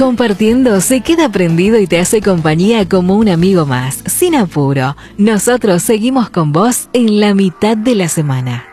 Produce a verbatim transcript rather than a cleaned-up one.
Compartiendo se queda prendido y te hace compañía como un amigo más, sin apuro. Nosotros seguimos con vos en la mitad de la semana.